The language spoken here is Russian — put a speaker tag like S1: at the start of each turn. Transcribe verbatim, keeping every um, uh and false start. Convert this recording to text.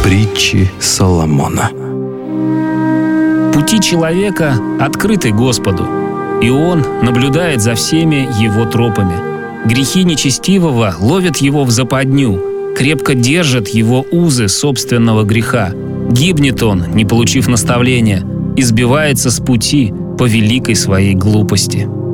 S1: Притчи Соломона.
S2: Пути человека открыты Господу, и Он наблюдает за всеми его тропами. Грехи нечестивого ловят его в западню, крепко держат его узы собственного греха. Гибнет он, не получив наставления, и сбивается с пути по великой своей глупости.